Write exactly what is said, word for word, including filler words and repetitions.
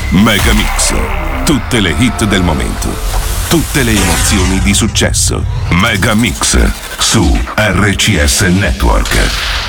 Mega Mix. Tutte le hit del momento. Tutte le emozioni di successo. Mega Mix su R C S Network.